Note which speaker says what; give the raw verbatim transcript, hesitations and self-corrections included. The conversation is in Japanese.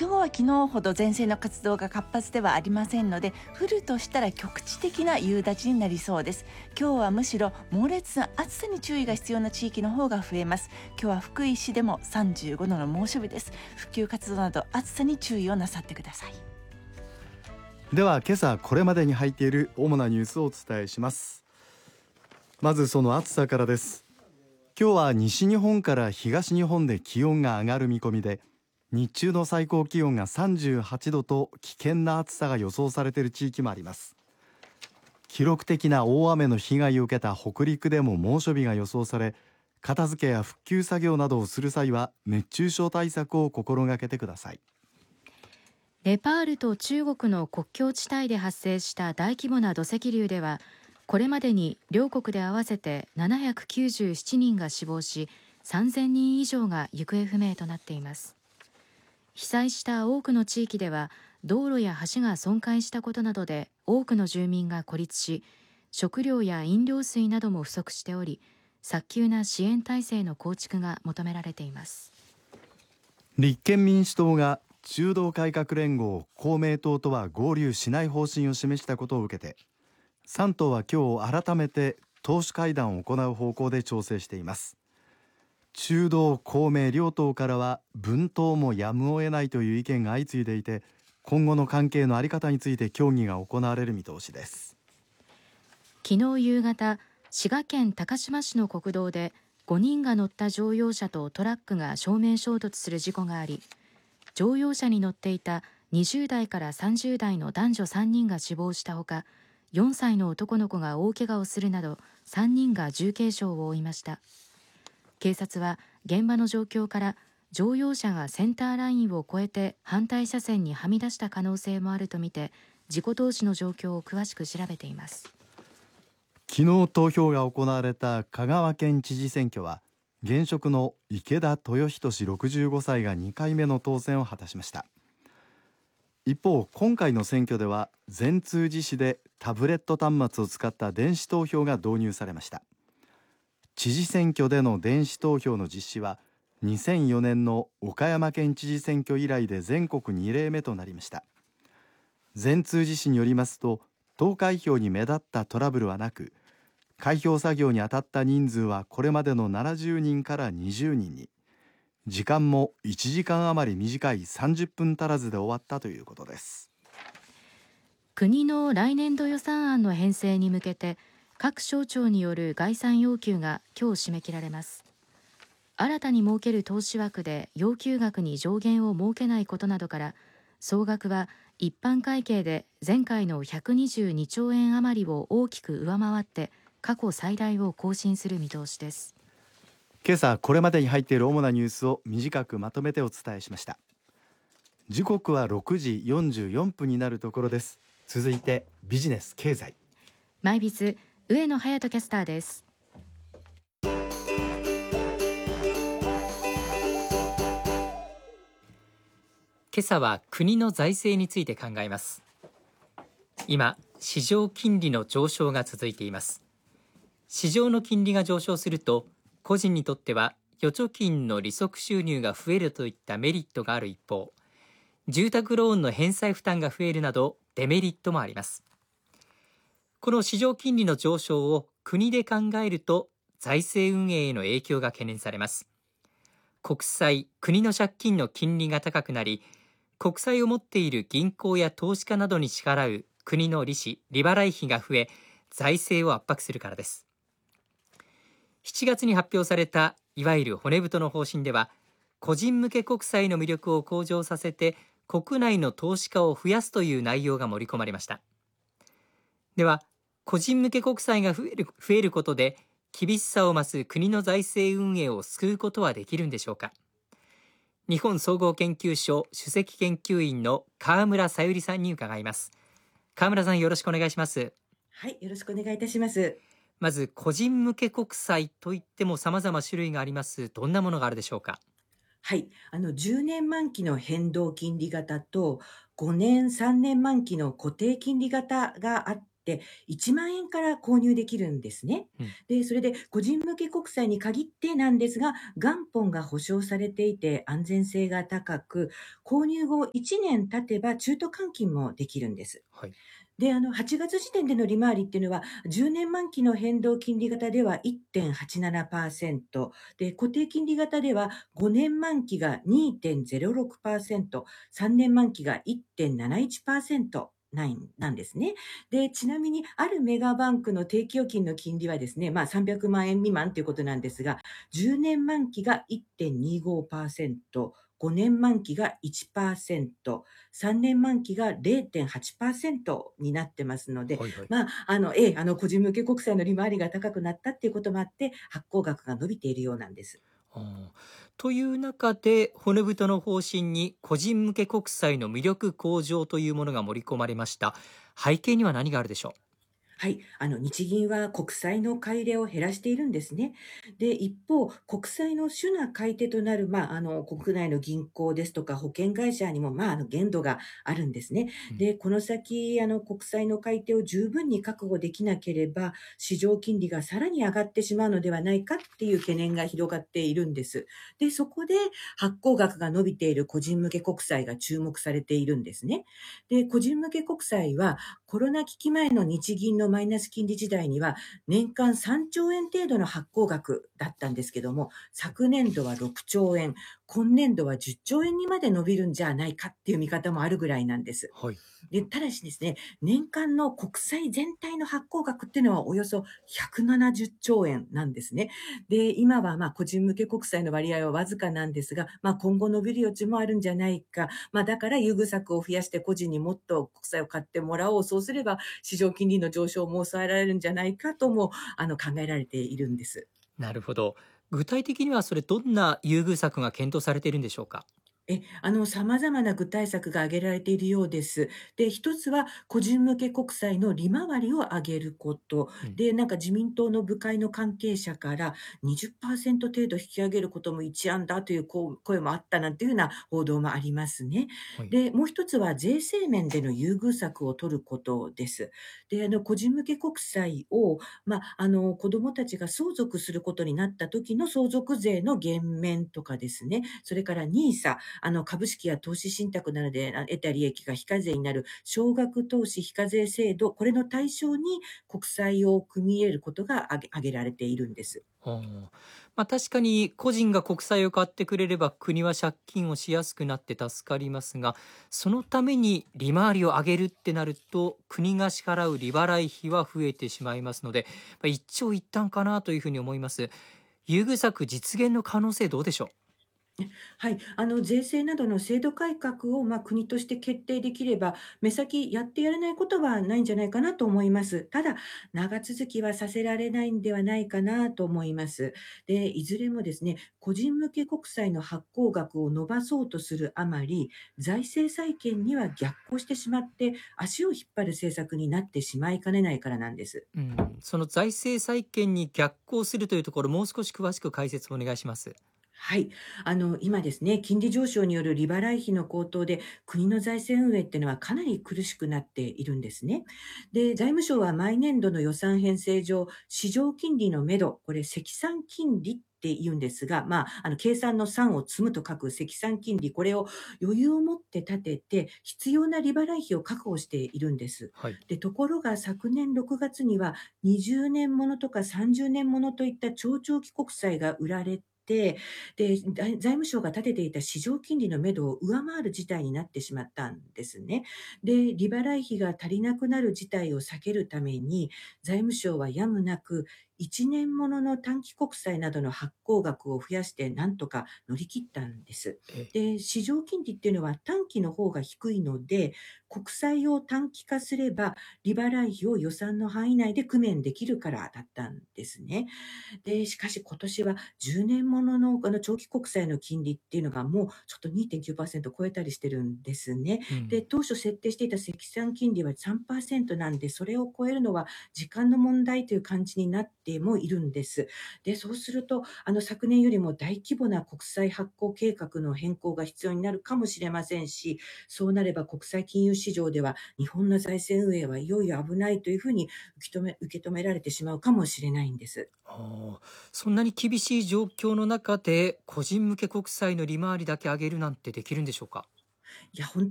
Speaker 1: 今日は昨日ほど前線の活動が活発ではありませんので、降るとしたら局地的な夕立になりそうです。今日はむしろ猛烈な暑さに注意が必要な地域の方が増えます。今日は福井市でもさんじゅうごどの猛暑日です。復旧活動など暑さに注意をなさってください。
Speaker 2: では今朝これまでに入っている主なニュースをお伝えします。まずその暑さからです。今日は西日本から東日本で気温が上がる見込みで、日中の最高気温がさんじゅうはちどと危険な暑さが予想されている地域もあります。記録的な大雨の被害を受けた北陸でも猛暑日が予想され、片付けや復旧作業などをする際は熱中症対策を心がけてください。
Speaker 3: ネパールと中国の国境地帯で発生した大規模な土石流では、これまでに両国で合わせてななひゃくきゅうじゅうななにんが死亡し、さんぜんにん以上が行方不明となっています。被災した多くの地域では道路や橋が損壊したことなどで多くの住民が孤立し、食料や飲料水なども不足しており、早急な支援体制の構築が求められています。
Speaker 2: 立憲民主党が中道改革連合公明党とは合流しない方針を示したことを受けて、さん党は今日改めて党首会談を行う方向で調整しています。中道公明両党からは分党もやむを得ないという意見が相次いでいて、今後の関係の在り方について協議が行われる見通しです。
Speaker 3: 昨日夕方、滋賀県高島市の国道でごにんが乗った乗用車とトラックが正面衝突する事故があり、乗用車に乗っていたにじゅう代からさんじゅう代の男女さんにんが死亡したほか、よんさいの男の子が大怪我をするなどさんにんが重軽傷を負いました。警察は現場の状況から乗用車がセンターラインを越えて反対車線にはみ出した可能性もあるとみて、事故当時の状況を詳しく調べています。
Speaker 2: 昨日投票が行われた香川県知事選挙は、現職の池田豊仁氏ろくじゅうごさいがにかいめの当選を果たしました。一方、今回の選挙では善通寺市でタブレット端末を使った電子投票が導入されました。知事選挙での電子投票の実施はにせんよねんの岡山県知事選挙以来で全国に例目となりました。善通寺市によりますと、投開票に目立ったトラブルはなく、開票作業に当たった人数はこれまでのななじゅうにんからにじゅうにんに、時間もいちじかん余り短いさんじゅっぷん足らずで終わったということです。
Speaker 3: 国の来年度予算案の編成に向けて、各省庁による概算要求が今日締め切られます。新たに設ける投資枠で要求額に上限を設けないことなどから、総額は一般会計で前回のひゃくにじゅうにちょうえん余りを大きく上回って過去最大を更新する見通しです。
Speaker 2: 今朝これまでに入っている主なニュースを短くまとめてお伝えしました。時刻はろくじよんじゅうよんぷんになるところです。続いてビジネス経済、
Speaker 3: マイビズ上野隼人キャスターです。
Speaker 4: 今朝は国の財政について考えます。今、市場金利の上昇が続いています。市場の金利が上昇すると、個人にとっては預貯金の利息収入が増えるといったメリットがある一方、住宅ローンの返済負担が増えるなどデメリットもあります。この市場金利の上昇を国で考えると、財政運営への影響が懸念されます。国債、国の借金の金利が高くなり、国債を持っている銀行や投資家などに支払う国の利子・利払い費が増え、財政を圧迫するからです。しちがつに発表されたいわゆる骨太の方針では、個人向け国債の魅力を向上させて国内の投資家を増やすという内容が盛り込まれました。では、個人向け国債が増える、増えることで厳しさを増す国の財政運営を救うことはできるんでしょうか。日本総合研究所首席研究員の川村さゆりさんに伺います。川村さん、よろしくお願いします。
Speaker 5: はい、よろしくお願いいたします。
Speaker 4: まず、個人向け国債といっても様々種類があります。どんなものがあるでしょうか。
Speaker 5: はい、あのじゅうねん満期の変動金利型とごねんさんねん満期の固定金利型があっっていちまんえんから購入できるんですね。
Speaker 4: うん
Speaker 5: で、それで個人向け国債に限ってなんですが、元本が保証されていて安全性が高く、購入後いちねん経てば中途換金もできるんです。
Speaker 4: はい。
Speaker 5: で、あの、はちがつ時点での利回りっていうのは、じゅうねん満期の変動金利型では いってんはちななパーセント、で、固定金利型ではごねん満期が にてんゼロろくパーセント、さんねん満期が いってんなないちパーセント。ないなんですね。で、ちなみに、あるメガバンクの定期預金の金利はですね、まあさんびゃくまんえん未満ということなんですが、じゅうねん満期が いってんにごパーセント、ごねん満期が いちパーセント、さんねん満期が れいてんはちパーセント になってますので、
Speaker 4: はいはい。
Speaker 5: まあ、あの、ええ、あの、個人向け国債の利回りが高くなったっていうこともあって、発行額が伸びているようなんです。
Speaker 4: あーという中で骨太の方針に個人向け国債の魅力向上というものが盛り込まれました。背景には何があるでしょ
Speaker 5: はい。あの、日銀は国債の買い入れを減らしているんですね。で、一方、国債の主な買い手となる、まあ、あの、国内の銀行ですとか保険会社にも、まあ、あの、限度があるんですね。
Speaker 4: うん
Speaker 5: で、この先、あの、国債の買い手を十分に確保できなければ、市場金利がさらに上がってしまうのではないかっていう懸念が広がっているんです。で、そこで発行額が伸びている個人向け国債が注目されているんですね。で、個人向け国債は、コロナ危機前の日銀のマイナス金利時代には年間さんちょうえん程度の発行額だったんですけども、昨年度はろくちょうえん、今年度はじゅっちょうえんにまで伸びるんじゃないかっていう見方もあるぐらいなんです。
Speaker 4: う。はい。
Speaker 5: で、ただしですね、年間の国債全体の発行額っていうのはおよそひゃくななじゅっちょうえんなんですね。で、今はまあ個人向け国債の割合はわずかなんですが、まあ今後伸びる余地もあるんじゃないか。まあだから優遇策を増やして個人にもっと国債を買ってもらおう。そうすれば市場金利の上昇も抑えられるんじゃないかともあの考えられているんです。
Speaker 4: なるほど。具体的にはそれどんな優遇策が検討されているんでしょうか。
Speaker 5: え、あの、様々な具体策が挙げられているようです。で、一つは個人向け国債の利回りを上げること。
Speaker 4: うん
Speaker 5: で、なんか自民党の部会の関係者からにじゅっパーセント程度引き上げることも一案だというこう声もあったなんていうような報道もありますね。
Speaker 4: はい。
Speaker 5: で、もう一つは税制面での優遇策を取ることです。で、あの、個人向け国債を、まあ、あの、子供たちが相続することになった時の相続税の減免とかですね。それからニーサ、あの、株式や投資信託などであ得た利益が非課税になる少額投資非課税制度、これの対象に国債を組み入れることが挙げ挙げられているんです。
Speaker 4: はあまあ、確かに個人が国債を買ってくれれば国は借金をしやすくなって助かりますが、そのために利回りを上げるってなると国が支払う利払い費は増えてしまいますので、まあ、一長一短かなというふうに思います。優遇策実現の可能性どうでしょ
Speaker 5: はい。あの、税制などの制度改革を、まあ、国として決定できれば、目先やってやれないことはないんじゃないかなと思います。ただ、長続きはさせられないんではないかなと思います。で、いずれもですね、個人向け国債の発行額を伸ばそうとするあまり、財政再建には逆行してしまって、足を引っ張る政策になってしまいかねないからなんです。
Speaker 4: う。うん、その財政再建に逆行するというところ、もう少し詳しく解説をお願いします。
Speaker 5: はい。あの、今ですね、金利上昇による利払い費の高騰で、国の財政運営っていうのはかなり苦しくなっているんですね。で、財務省は毎年度の予算編成上、市場金利のめど、これ積算金利って言うんですが、まあ、あの、計算の算を積むと書く積算金利、これを余裕を持って立てて、必要な利払い費を確保しているんです。
Speaker 4: はい。
Speaker 5: で、ところが昨年ろくがつにはにじゅうねんものとかさんじゅうねんものといった超長期国債が売られて、で、財務省が立てていた市場金利のめどを上回る事態になってしまったんですね。で、利払い費が足りなくなる事態を避けるために、財務省はやむなく、いちねんものの短期国債などの発行額を増やしてなんとか乗り切ったんです。
Speaker 4: え
Speaker 5: で、市場金利っていうのは短期の方が低いので、国債を短期化すれば、利払い費を予算の範囲内で工面できるからだったんですね。で、しかし今年はじゅうねんもののあの長期国債の金利っていうのがもうちょっと にてんきゅうパーセント 超えたりしてるんですね。
Speaker 4: うん
Speaker 5: で、当初設定していた積算金利はさんパーセントなんで、それを超えるのは時間の問題という感じになってもいるんです。で、そうすると、あの、昨年よりも大規模な国債発行計画の変更が必要になるかもしれませんし、そうなれば国際金融市場では日本の財政運営はいよいよ危ないというふうに受け止め、受け止められてしまうかもしれないんです。
Speaker 4: ああ、そんなに厳しい状況の中で個人向け国債の利回りだけ上げるなんてできるんでしょうか？
Speaker 5: いや、本